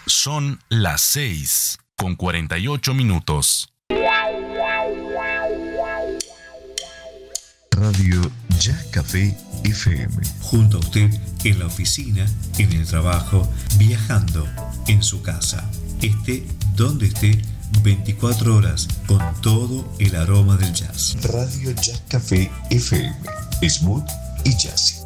Son las 6:48. Radio Jazz Café FM. Junto a usted en la oficina, en el trabajo, viajando, en su casa. Esté donde esté, 24 horas con todo el aroma del jazz. Radio Jazz Café FM. Smooth y jazzy.